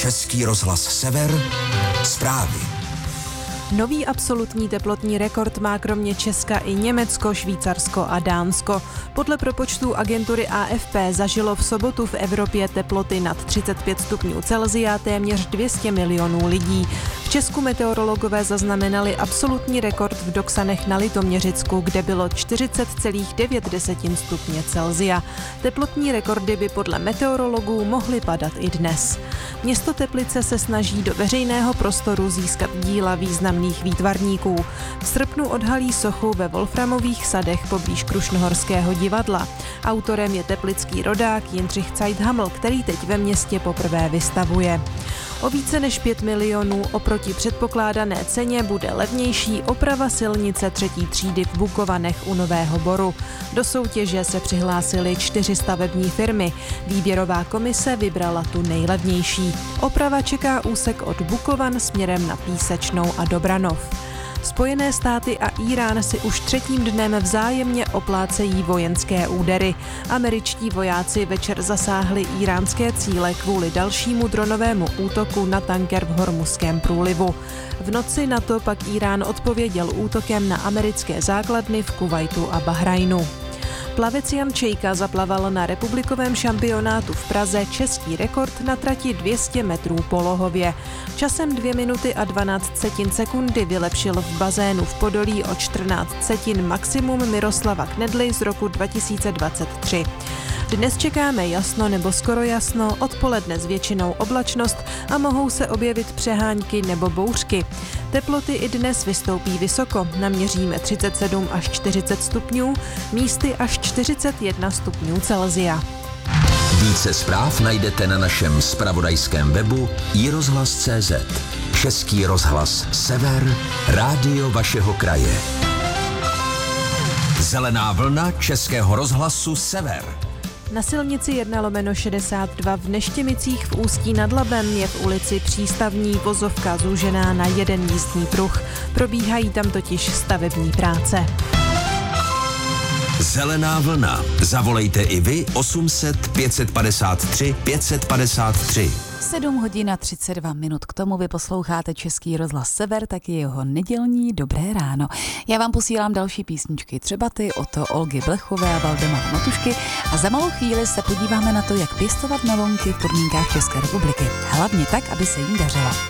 Český rozhlas Sever, zprávy. Nový absolutní teplotní rekord má kromě Česka i Německo, Švýcarsko a Dánsko. Podle propočtů agentury AFP zažilo v sobotu v Evropě teploty nad 35 stupňů Celsia téměř 200 milionů lidí. V Česku meteorologové zaznamenali absolutní rekord v Doksanech na Litoměřicku, kde bylo 40,9 stupně Celsia. Teplotní rekordy by podle meteorologů mohly padat i dnes. Město Teplice se snaží do veřejného prostoru získat díla významných výtvarníků. V srpnu odhalí sochu ve Wolframových sadech poblíž Krušnohorského divadla. Autorem je teplický rodák Jindřich Zeithaml, který teď ve městě poprvé vystavuje. O více než 5 milionů oproti předpokládané ceně bude levnější oprava silnice 3. třídy v Bukovanech u Nového Boru. Do soutěže se přihlásily 4 stavební firmy. Výběrová komise vybrala tu nejlevnější. Oprava čeká úsek od Bukovan směrem na Písečnou a Dobranov. Spojené státy a Írán si už 3. dnem vzájemně oplácejí vojenské údery. Američtí vojáci večer zasáhli íránské cíle kvůli dalšímu dronovému útoku na tanker v Hormuzském průlivu. V noci na to pak Írán odpověděl útokem na americké základny v Kuvajtu a Bahrajnu. Plavec Jan Čejka zaplaval na republikovém šampionátu v Praze český rekord na trati 200 metrů polohově. Časem 2 minuty a 12 sekundy vylepšil v bazénu v Podolí o 14 setin maximum Miroslava Knedly z roku 2023. Dnes čekáme jasno nebo skoro jasno, odpoledne s většinou oblačnost a mohou se objevit přehánky nebo bouřky. Teploty i dnes vystoupí vysoko, naměříme 37 až 40 stupňů, místy až 41 stupňů Celsia. Více zpráv najdete na našem zpravodajském webu iRozhlas.cz. Český rozhlas Sever, rádio vašeho kraje. Zelená vlna Českého rozhlasu Sever. Na silnici 1/62 v Neštěmicích v Ústí nad Labem je v ulici Přístavní vozovka zúžená na jeden jízdní pruh. Probíhají tam totiž stavební práce. Zelená vlna. Zavolejte i vy 800 553 553. 7 hodin a 32 minut. K tomu vy posloucháte Český rozhlas Sever, tak je jeho nedělní dobré ráno. Já vám posílám další písničky, třeba ty od Olgy Blechové a Valdemara Matušky a za malou chvíli se podíváme na to, jak pěstovat melonky v podmínkách České republiky. Hlavně tak, aby se jim dařilo.